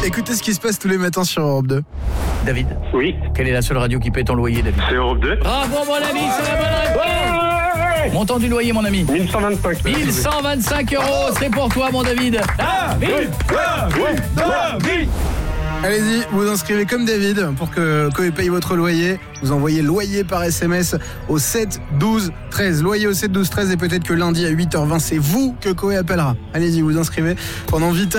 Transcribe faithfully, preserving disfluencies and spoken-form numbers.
Écoutez ce qui se passe tous les matins sur Europe deux. David, Oui, quelle est la seule radio qui paie ton loyer, David? c'est Europe deux. Bravo, mon ami, c'est la bonne réponse. Montant du loyer, mon ami. mille cent vingt-cinq. mille cent vingt-cinq euros, c'est pour toi, mon David. David, David, David. Allez-y, vous inscrivez comme David pour que Coé paye votre loyer. Vous envoyez loyer par S M S au sept douze treize. Loyer au sept douze treize et peut-être que lundi à huit heures vingt, c'est vous que Coé appellera. Allez-y, vous inscrivez pendant Vita.